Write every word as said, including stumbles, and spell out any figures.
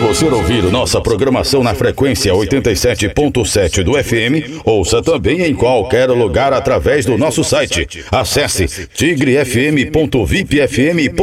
você ouvir nossa programação na frequência oitenta e sete ponto sete do F M, ouça também em qualquer lugar através do nosso site. Acesse tigre f m ponto vip f m ponto com.